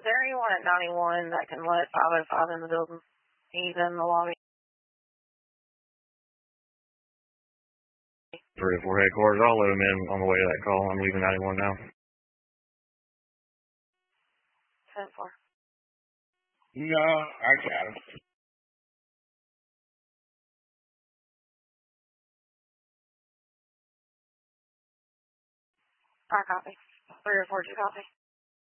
Is there anyone at 91 that can let 505 in the building? He's in the lobby. 304 headquarters, I'll let him in on the way to that call. I'm leaving 91 now. 10-4. No, I got him. I copy. 304, do you copy?